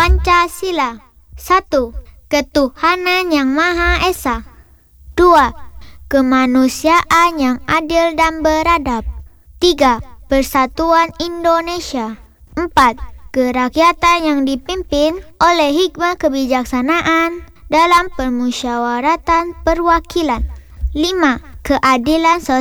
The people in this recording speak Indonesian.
Pancasila. 1. Ketuhanan yang Maha Esa. 2. Kemanusiaan yang adil dan beradab. 3. Persatuan Indonesia. 4. Kerakyatan yang dipimpin oleh hikmah kebijaksanaan dalam permusyawaratan perwakilan. 5. Keadilan sosial